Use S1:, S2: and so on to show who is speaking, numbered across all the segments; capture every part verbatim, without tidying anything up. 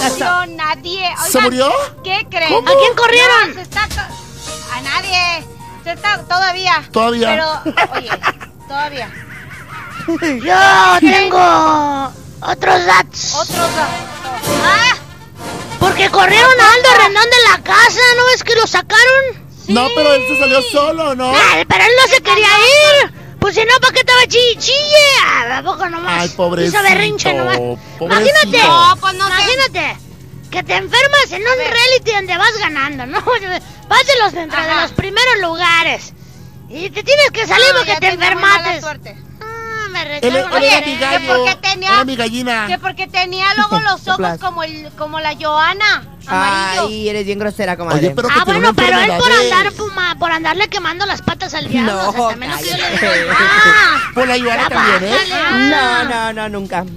S1: murió nadie. Oigan,
S2: ¿se murió?
S1: ¿Qué creen?
S2: ¿Cómo?
S3: ¿A quién corrieron?
S1: No, se está... A nadie. Se está... Todavía.
S2: Todavía.
S1: Pero, oye, todavía.
S3: Yo tengo otros datos.
S1: Otros datos. Ah,
S3: Porque corrieron a Aldo Rendón de la casa, ¿no ves que lo sacaron?
S1: sí.
S2: No, pero él se salió solo, ¿no?
S3: Ay, pero él no se quería ir. Pues si no, ¿para qué estaba chille, chille? Ah, ¿a poco nomás?
S2: Ay, pobrecito.
S3: Hizo berrinche nomás.
S2: Pobrecito.
S3: Imagínate,
S1: No, pues no sé.
S3: imagínate que te enfermas en un
S1: ver.
S3: reality donde vas ganando, ¿no? Vas de los, dentro de
S1: Ajá.
S3: los primeros lugares. Y te tienes que salir
S1: No,
S3: porque
S1: ya
S3: te
S1: tenía muy mala
S3: enfermaste.
S1: suerte.
S3: Ah, me
S2: Él,
S3: recargo
S2: él
S3: la
S2: era
S3: sirena.
S2: mi
S1: que
S2: gallo.
S1: porque tenía-
S2: Era mi gallina.
S1: Que porque tenía luego los ojos como el como la Joana, amarillo.
S4: Ay, eres bien grosera, comadre.
S2: Oye, pero que
S3: Ah,
S2: tiene
S3: bueno,
S2: una
S3: pero él por
S2: enfermedad
S3: andar,
S2: de-
S3: puma- por andarle quemando las patas al diablo.
S4: No,
S3: o sea, también lo que yo le digo.
S4: cállate.
S3: Ah,
S2: Por la Ivana
S3: ya
S2: también, ¿eh?
S3: bájale.
S4: No, no, no, nunca.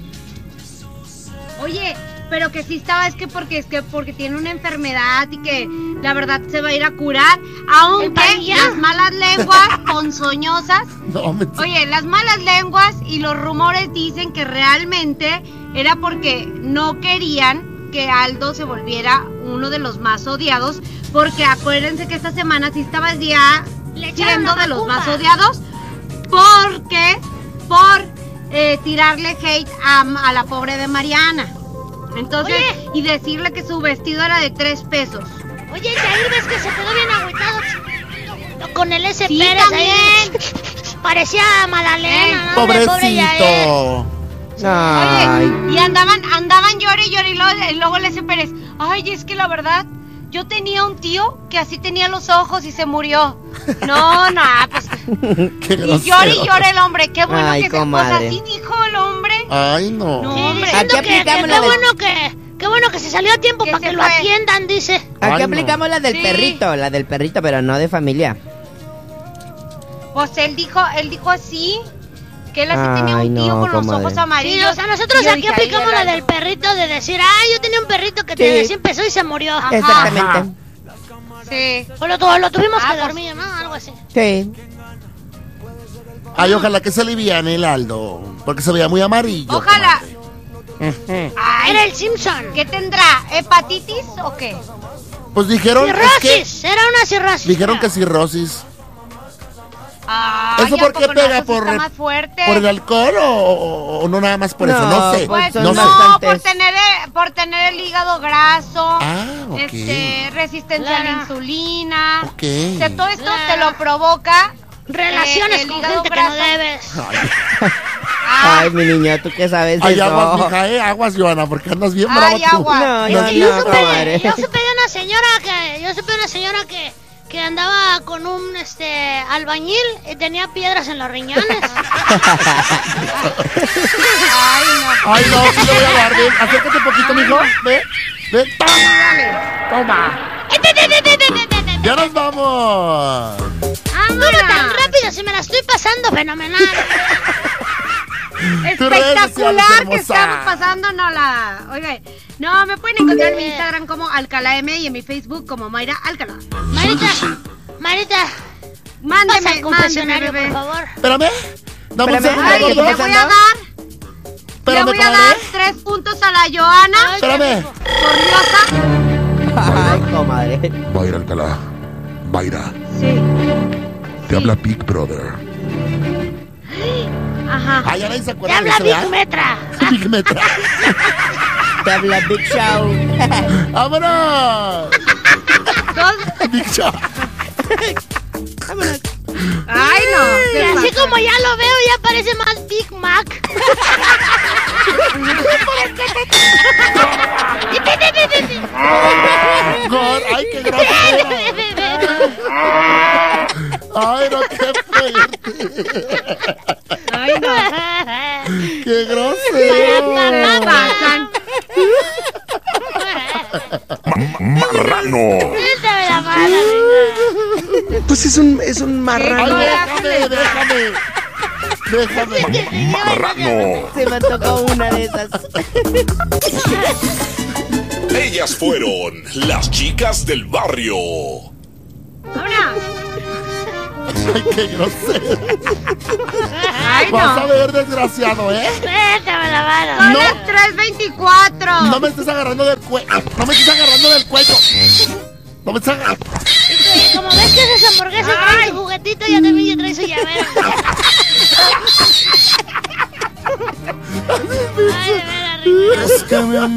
S1: Oye, pero que sí estaba, es que porque es que porque tiene una enfermedad y que la verdad se va a ir a curar,
S3: ¿El
S1: aunque
S3: Padilla?
S1: las malas lenguas ponzoñosas,
S2: No, me...
S1: oye, las malas lenguas y los rumores dicen que realmente era porque no querían que Aldo se volviera uno de los más odiados, porque acuérdense que esta semana sí estaba ya
S3: Le echaron
S1: siendo
S3: la
S1: de los
S3: macumba.
S1: más odiados, porque por eh, tirarle hate a, a la pobre de Mariana. Entonces,
S3: Oye.
S1: y decirle que su vestido era de tres pesos.
S3: Oye, Jair, ves que se quedó bien agüitado con el S.
S1: Sí,
S3: Pérez ahí.
S1: también.
S3: Parecía Madalena, ¿no? Hombre, pobre Jair.
S2: Pobrecito.
S4: Ay.
S1: Oye, y andaban, andaban llore y llore y luego, y luego le dice Pérez, ay, es que la verdad, yo tenía un tío que así tenía los ojos y se murió. No, no, pues.
S2: Qué
S1: Y
S2: grosero.
S1: llore y llore el hombre, qué bueno
S4: Ay,
S1: que se. Pues
S4: comadre.
S1: así dijo el hombre.
S2: Ay, no.
S1: No,
S3: Sí,
S1: hombre.
S3: diciendo
S4: Aquí
S3: que, que
S4: aplicamos
S3: qué
S4: la del-
S3: bueno que, qué bueno que se salió a tiempo
S1: Que
S3: para
S1: se
S3: que lo
S1: fue.
S3: atiendan, dice.
S4: Aquí
S2: Ay, no.
S4: aplicamos la del
S1: Sí.
S4: perrito, la del perrito, pero no de familia.
S1: Pues él dijo, él dijo así, que él así tenía
S4: Ay,
S1: un tío
S4: no,
S1: con los
S4: comadre.
S1: ojos
S3: Sí,
S1: amarillos.
S3: o sea, nosotros
S1: Y yo
S3: aquí
S1: dije,
S3: aplicamos
S1: ay,
S3: la
S1: Aldo.
S3: del perrito de decir, ay, yo tenía un perrito que te
S4: Sí.
S3: recién empezó y se murió.
S1: Ajá.
S4: Exactamente.
S1: Sí.
S3: O lo, tu- lo tuvimos
S1: Ah,
S3: que
S1: pues.
S3: dormir, ¿no? Algo así.
S4: Sí.
S2: Ay, ojalá que se aliviane el Aldo. Porque se veía muy amarillo.
S1: Ojalá.
S2: comadre.
S1: Ay,
S3: Era el Simpson.
S1: ¿qué tendrá? ¿Hepatitis o qué?
S2: Pues dijeron es que,
S3: Cirrosis, era una cirrosis.
S2: dijeron que cirrosis.
S1: Ay,
S2: ¿Eso
S1: ¿a
S2: por qué
S1: poco no?
S2: pega?
S1: Eso sí
S2: ¿Por,
S1: está más fuerte.
S2: ¿Por el alcohol o, o- o no nada más por eso?
S4: No,
S2: No sé.
S1: Pues
S4: son
S1: no,
S2: no sé.
S4: bastantes.
S1: por tener el, por tener el hígado graso,
S2: Ah, ok.
S1: este, resistencia a la
S3: Claro.
S1: insulina.
S2: Ok.
S1: O sea, todo esto
S3: Claro.
S1: te lo provoca.
S3: Relaciones
S1: eh, el
S3: con
S1: hígado
S3: gente que no
S1: graso.
S3: debes.
S2: Ay,
S1: Ah,
S4: Ay, mi niño, ¿tú qué sabes de
S2: hay
S4: eso?
S2: aguas, mija, eh. Aguas, Joana, porque andas bien bravo
S1: Ay,
S2: tú.
S1: agua.
S4: No,
S3: Es
S4: no,
S3: que yo
S4: no,
S3: supe,
S4: comadre.
S3: yo supe de una señora que, yo supe de una señora que, que andaba con un este albañil y tenía piedras en los riñones.
S1: ay, no.
S2: Ay, no, sí le voy a dar. Ven, acércate un poquito, mijo. Ven, ven. Toma. Toma. Ya nos vamos.
S3: ¿Cómo tan rápido? Si me la estoy pasando fenomenal.
S2: Tus redes sociales,
S1: Espectacular que
S2: hermosa.
S1: estamos pasando, no la. Oiga, no, me pueden encontrar en mi Instagram como Alcalá M y en mi Facebook como Mayra Alcalá.
S3: Marita, Marita, pasa
S1: Mándeme,
S3: al
S1: mándeme,
S3: confesionario,
S1: bebé.
S3: por favor.
S2: Espérame. Dame un
S4: Espérame,
S2: segundo.
S1: Ay,
S4: ¿qué
S1: le
S4: está
S1: voy a
S4: pasando?
S1: dar, le
S2: Espérame,
S1: voy a
S2: comadre.
S1: dar tres puntos a la Joana
S3: Ay,
S2: Espérame.
S1: por diosa.
S4: Ay, comadre.
S5: Mayra Alcalá. Mayra,
S1: Sí.
S5: te habla Big Brother.
S1: Ajá.
S2: Ay, ya nadie se
S3: Te
S2: acuerda de
S3: habla
S2: eso,
S3: Big
S2: ¿verdad?
S3: Metra.
S2: Big Metra.
S4: Te habla Big Show.
S2: ¡Vámonos!
S1: Dos.
S2: Big Show.
S1: Ay, no.
S3: Y
S1: ¿qué
S3: así
S1: pasa?
S3: como ya lo veo, ya parece más Big Mac.
S2: God, ay, qué grosero. Ay, no, qué fuerte.
S1: Ay, no.
S2: Qué grosero.
S1: Se pasan.
S5: Marrano.
S3: Suéltame la mano, venga.
S6: Pues es un, es un marrano.
S2: Ay, déjame, déjame. Déjame.
S5: Marrano.
S4: Se me tocó una de esas.
S7: Ellas fueron las chicas del barrio.
S1: Vámonos.
S2: Ay, qué grosero.
S1: Ay,
S2: Vas a
S1: no.
S2: ver, desgraciado, ¿eh?
S3: Suéltame la mano.
S1: Son
S2: No.
S1: las tres veinticuatro.
S2: No me estés agarrando del cuello. No me estés agarrando del cuello. No me estés agarrando.
S3: Y como ves que esas hamburguesas traen su juguetito, ya también ya trae su llavero. Ay, de veras, Ricardo.
S2: Es que mi